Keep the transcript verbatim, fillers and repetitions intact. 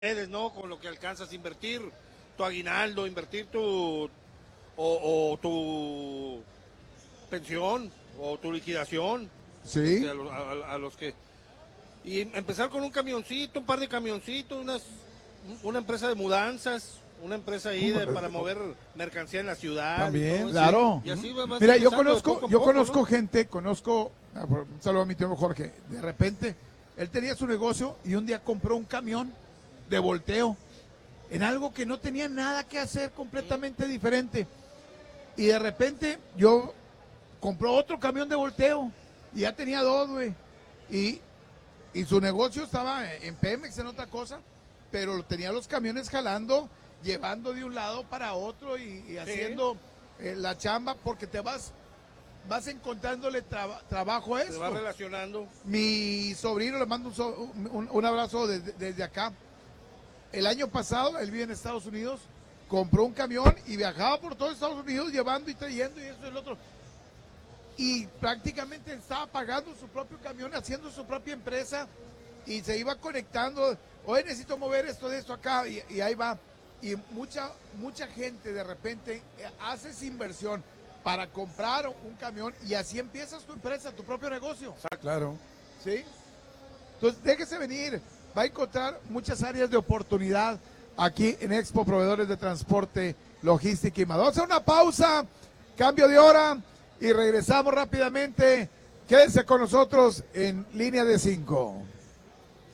puedes, ¿no? Con lo que alcanzas, invertir tu aguinaldo, invertir tu, o, o tu pensión, o tu liquidación, Sí. este, a, los, a, a los que... Y empezar con un camioncito, un par de camioncitos, unas, una empresa de mudanzas, una empresa ahí de, para mover mercancía en la ciudad. También, y claro. Y así vas Mira, yo empezando de conozco, poco a yo poco, conozco ¿no? gente, conozco, ah, por- un saludo a mi tío Jorge, de repente, él tenía su negocio y un día compró un camión de volteo en algo que no tenía nada que hacer, completamente diferente. Y de repente yo compró otro camión de volteo y ya tenía dos, güey. Y, y su negocio estaba en Pemex, en otra cosa, pero tenía los camiones jalando, llevando de un lado para otro y, y haciendo eh, la chamba, porque te vas vas encontrándole traba- trabajo a Se va esto. relacionando. Mi sobrino, le mando un, so- un- un abrazo desde, desde acá. El año pasado, él vive en Estados Unidos, compró un camión y viajaba por todo Estados Unidos llevando y trayendo y eso y el otro. Y prácticamente estaba pagando su propio camión, haciendo su propia empresa y se iba conectando. Hoy necesito mover esto de esto acá y, y ahí va. Y mucha, mucha gente de repente eh, haces inversión para comprar un camión y así empiezas tu empresa, tu propio negocio. Claro. ¿Sí? Entonces, déjese venir. Va a encontrar muchas áreas de oportunidad aquí en Expo Proveedores de Transporte, Logística y más. Vamos a hacer una pausa, cambio de hora y regresamos rápidamente. Quédense con nosotros en línea de cinco.